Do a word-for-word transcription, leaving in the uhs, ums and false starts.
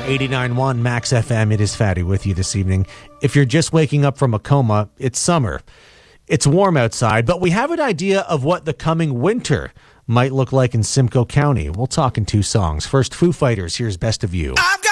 eighty-nine point one Max F M. It is Fatty with you this evening. If you're just waking up from a coma, it's summer. It's warm outside, but we have an idea of what the coming winter might look like in Simcoe County. We'll talk in two songs. First, Foo Fighters. Here's Best of You. I've got